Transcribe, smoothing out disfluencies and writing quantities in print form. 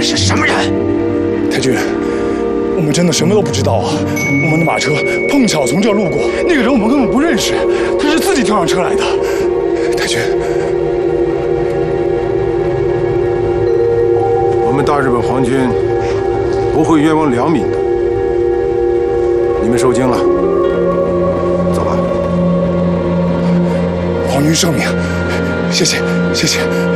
是什么人？ 太君，我们真的什么都不知道啊！我们的马车碰巧从这儿路过，那个人我们根本不认识，他是自己跳上车来的。太君， 我们大日本皇军不会冤枉良民的。你们受惊了，走吧。 皇军圣明，谢谢，谢谢。